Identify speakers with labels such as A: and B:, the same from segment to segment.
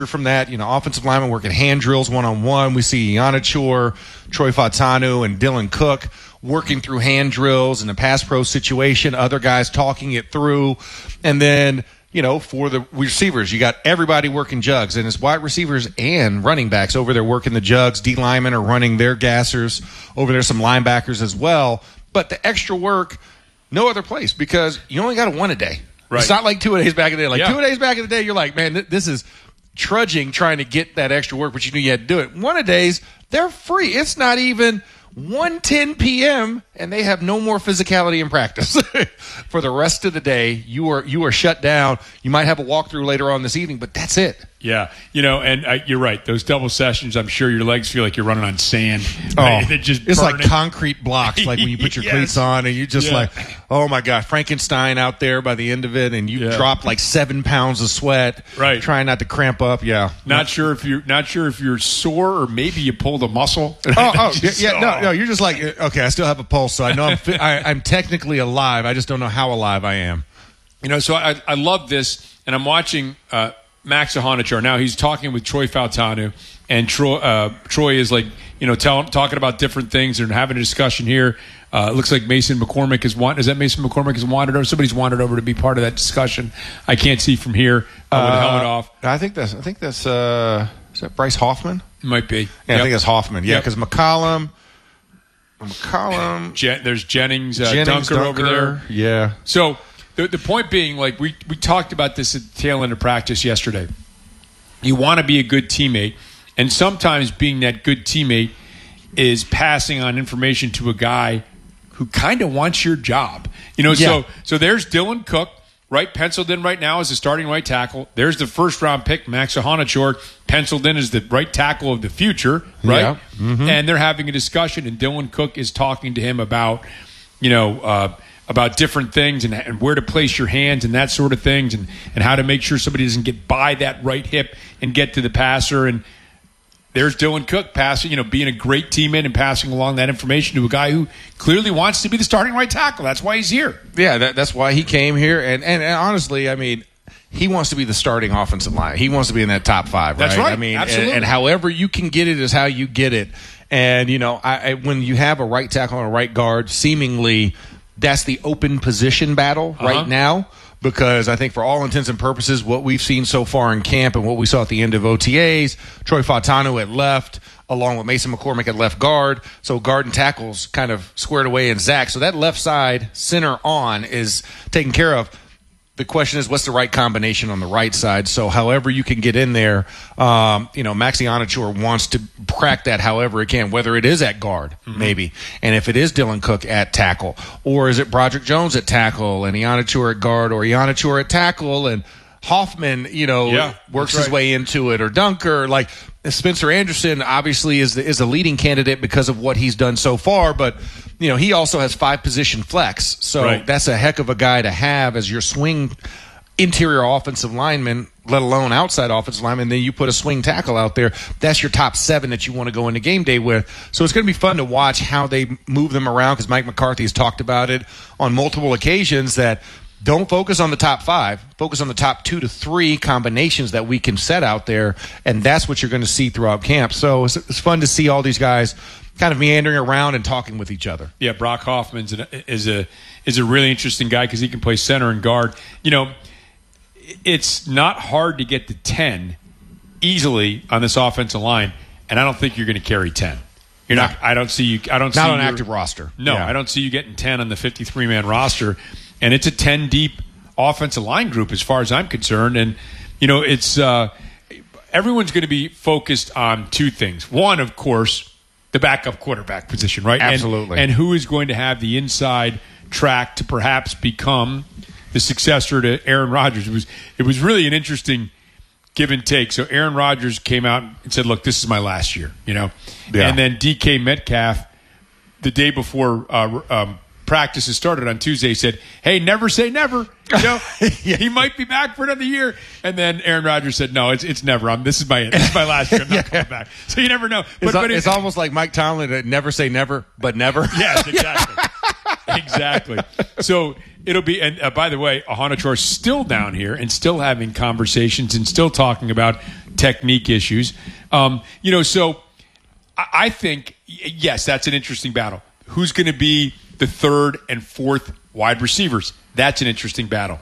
A: from that, offensive linemen working hand drills one-on-one. We see Iannachor, Troy Fautanu, and Dylan Cook working through hand drills in a pass pro situation, other guys talking it through. And then, for the receivers, you got everybody working jugs, and it's wide receivers and running backs over there working the jugs. D linemen are running their gassers. Over there, some linebackers as well. But the extra work, no other place, because you only got a one a day. Right. It's not like 2 days back in the day. Like 2 days back in the day, you're like, man, this is trudging trying to get that extra work, but you knew you had to do it. One a days, they're free. It's not even 1:10 p.m. and they have no more physicality in practice. For the rest of the day, you are shut down. You might have a walkthrough later on this evening, but that's it.
B: Yeah, and you're right. Those double sessions, I'm sure your legs feel like you're running on sand.
A: Right? It's like concrete blocks, like when you put your cleats on and you just like, oh my God, Frankenstein out there by the end of it, and you drop like 7 pounds of sweat,
B: right?
A: Trying not to cramp up. Yeah,
B: not sure if you're sore or maybe you pulled a muscle.
A: No, you're just like, okay, I still have a pulse, so I know I'm technically alive. I just don't know how alive I am.
B: So I love this, and I'm watching. Max Iannachor. Now he's talking with Troy Fautanu, and Troy is like, talking about different things and having a discussion here. It looks like Mason McCormick is that Mason McCormick is wandered over? Somebody's wandered over to be part of that discussion. I can't see from here with the helmet off.
A: I think that's is that Bryce Hoffman?
B: It might be.
A: Yeah, I think it's Hoffman. Yeah, because McCollum.
B: There's Jennings Dunker over there.
A: Yeah.
B: So the point being, like we talked about this at the tail end of practice yesterday. You want to be a good teammate, and sometimes being that good teammate is passing on information to a guy who kind of wants your job. So there's Dylan Cook, right, penciled in right now as a starting right tackle. There's the first-round pick, Max Iannachor, penciled in as the right tackle of the future, right?
A: Yeah. Mm-hmm.
B: And they're having a discussion, and Dylan Cook is talking to him about, about different things and where to place your hands and that sort of things and how to make sure somebody doesn't get by that right hip and get to the passer. And there's Dylan Cook passing, being a great teammate and passing along that information to a guy who clearly wants to be the starting right tackle. That's why he's here.
A: Yeah, that's why he came here. And honestly, I mean, he wants to be the starting offensive line. He wants to be in that top five, right?
B: That's right.
A: I mean,
B: absolutely.
A: And however you can get it is how you get it. And, when you have a right tackle and a right guard, seemingly – that's the open position battle right now, because I think for all intents and purposes, what we've seen so far in camp and what we saw at the end of OTAs, Troy Fautanu at left, along with Mason McCormick at left guard. So guard and tackles kind of squared away in Zach. So that left side, center on, is taken care of. The question is, what's the right combination on the right side? So however you can get in there, Max Iannachor wants to crack that however it can, whether it is at guard, maybe. And if it is Dylan Cook at tackle, or is it Broderick Jones at tackle and Iannachor at guard, or Iannachor at tackle and Hoffman, works his way into it, or Dunker. Like Spencer Anderson obviously is the leading candidate because of what he's done so far, but he also has 5-position flex. So that's a heck of a guy to have as your swing interior offensive lineman, let alone outside offensive lineman. Then you put a swing tackle out there. That's your top 7 that you want to go into game day with. So it's going to be fun to watch how they move them around, because Mike McCarthy has talked about it on multiple occasions that don't focus on the top 5. Focus on the top 2 to 3 combinations that we can set out there, and that's what you're going to see throughout camp. So it's fun to see all these guys kind of meandering around and talking with each other.
B: Yeah, Brock Hoffman is a really interesting guy because he can play center and guard. It's not hard to get to 10 easily on this offensive line, and I don't think you're going to carry 10. You're not. I don't see you. I don't see
A: not on active roster.
B: No, I don't see you getting 10 on the 53-man roster. And it's a 10-deep offensive line group as far as I'm concerned. And, it's everyone's going to be focused on 2 things. One, of course, the backup quarterback position, right?
A: Absolutely.
B: And who is going to have the inside track to perhaps become the successor to Aaron Rodgers. It was really an interesting give and take. So Aaron Rodgers came out and said, look, this is my last year, Yeah. And then DK Metcalf, the day before practices started on Tuesday, said, hey, never say never. He might be back for another year. And then Aaron Rodgers said, no, it's never. This is my last year. I'm not coming back. So you never know.
A: But it's almost like Mike Tomlin, never say never, but never.
B: Yes, exactly. Exactly. So it'll be, and by the way, Iannachor is still down here and still having conversations and still talking about technique issues. So I think, yes, that's an interesting battle. Who's going to be the third and fourth wide receivers? That's an interesting battle.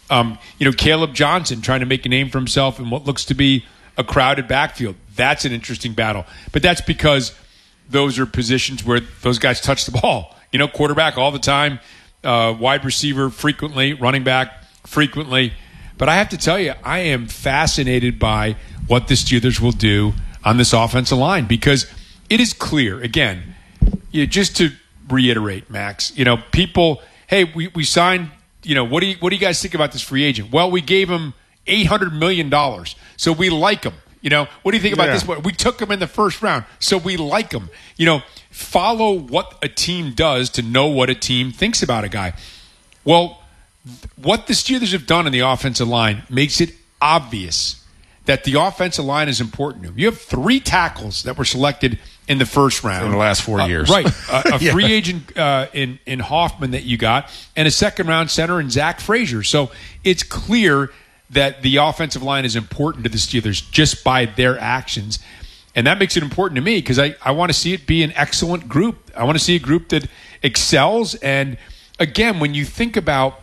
B: Caleb Johnson trying to make a name for himself in what looks to be a crowded backfield. That's an interesting battle. But that's because those are positions where those guys touch the ball. Quarterback all the time, wide receiver frequently, running back frequently. But I have to tell you, I am fascinated by what the Steelers will do on this offensive line because it is clear, again, just to reiterate, Max, people, hey, we signed, what do you guys think about this free agent? Well, we gave him $800 million, so we like him. What do you think about this one? We took him in the first round, so we like him. Follow what a team does to know what a team thinks about a guy. Well, what the Steelers have done in the offensive line makes it obvious that the offensive line is important to them. You have 3 tackles that were selected in the first round.
A: In the last 4 years.
B: Right. A free agent in Hoffman that you got, and a second-round center in Zach Frazier. So it's clear that the offensive line is important to the Steelers just by their actions. And that makes it important to me because I want to see it be an excellent group. I want to see a group that excels. And, again, when you think about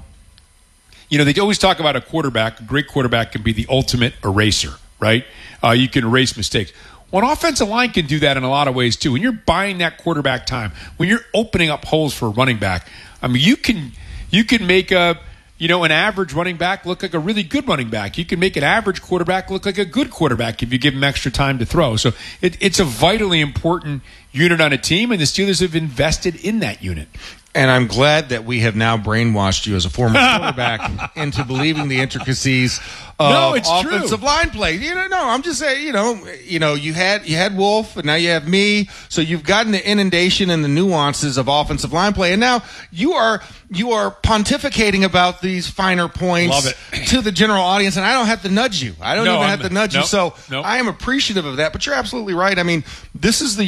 B: they always talk about a quarterback. A great quarterback can be the ultimate eraser, right? You can erase mistakes. Well, an offensive line can do that in a lot of ways, too. When you're buying that quarterback time, when you're opening up holes for a running back, I mean, you can make an average running back look like a really good running back. You can make an average quarterback look like a good quarterback if you give him extra time to throw. So it's a vitally important unit on a team, and the Steelers have invested in that unit.
A: And I'm glad that we have now brainwashed you as a former quarterback into believing the intricacies of offensive line play. I'm just saying, you had Wolf and now you have me. So you've gotten the inundation and the nuances of offensive line play. And now you are pontificating about these finer points to the general audience. And I don't have to nudge you. I don't even have to nudge you. So I am appreciative of that. But you're absolutely right. I mean, this is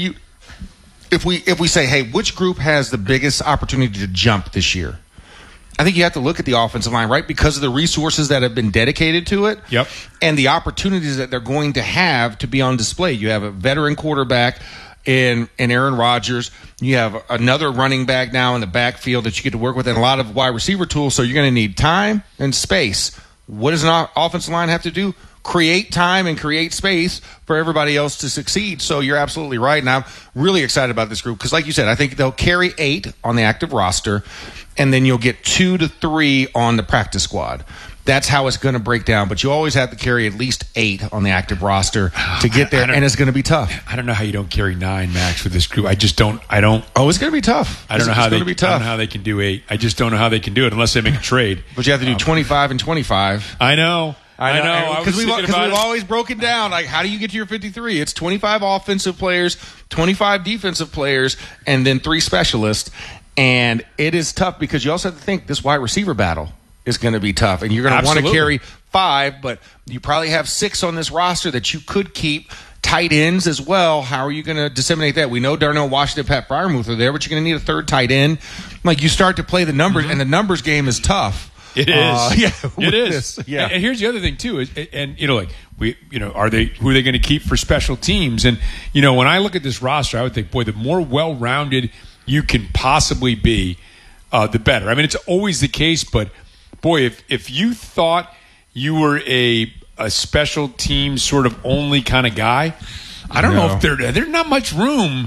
A: if we say, hey, which group has the biggest opportunity to jump this year? I think you have to look at the offensive line, right? Because of the resources that have been dedicated to it.
B: Yep.
A: And the opportunities that they're going to have to be on display. You have a veteran quarterback in Aaron Rodgers. You have another running back now in the backfield that you get to work with and a lot of wide receiver tools. So you're going to need time and space. What does an offensive line have to do? Create time and create space for everybody else to succeed. So you're absolutely right. And I'm really excited about this group because, like you said, I think they'll carry 8 on the active roster, and then you'll get 2 to 3 on the practice squad. That's how it's going to break down. But you always have to carry at least 8 on the active roster to get there, and it's going to be tough.
B: I don't know how you don't carry 9, Max, with this group. I don't.
A: Oh, it's going to be tough.
B: I don't know how they can do 8. I just don't know how they can do it unless they make a trade.
A: But you have to do 25 and 25.
B: I know.
A: Because we've always broken down, like, how do you get to your 53? It's 25 offensive players, 25 defensive players, and then 3 specialists. And it is tough because you also have to think this wide receiver battle is going to be tough. And you're going to want to carry 5, but you probably have 6 on this roster that you could keep. Tight ends as well. How are you going to disseminate that? We know Darnell Washington, Pat Freiermuth are there, but you're going to need a 3rd tight end. Like, you start to play the numbers, and the numbers game is tough.
B: It is. It is.
A: Yeah.
B: And here's the other thing too. Who are they going to keep for special teams? And when I look at this roster, I would think, boy, the more well-rounded you can possibly be, the better. I mean, it's always the case, but boy, if you thought you were a special team sort of only kind of guy, I don't know if there's not much room.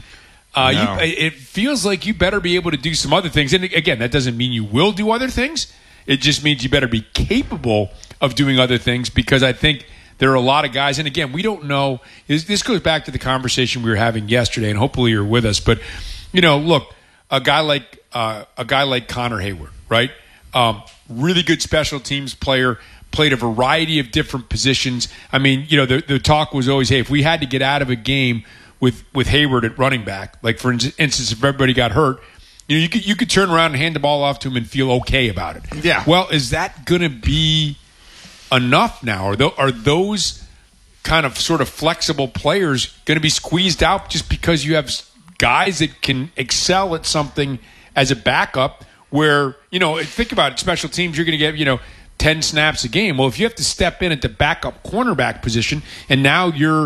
B: It feels like you better be able to do some other things. And again, that doesn't mean you will do other things. It just means you better be capable of doing other things because I think there are a lot of guys. And again, we don't know. This goes back to the conversation we were having yesterday, and hopefully you're with us. But look, a guy like Connor Hayward, right? Really good special teams player. Played a variety of different positions. I mean, the talk was always, hey, if we had to get out of a game with Hayward at running back, like for instance, if everybody got hurt. You could turn around and hand the ball off to him and feel okay about it.
A: Yeah.
B: Well, is that going to be enough now? Are those kind of sort of flexible players going to be squeezed out just because you have guys that can excel at something as a backup where, think about it, special teams, you're going to get, 10 snaps a game. Well, if you have to step in at the backup cornerback position and now you're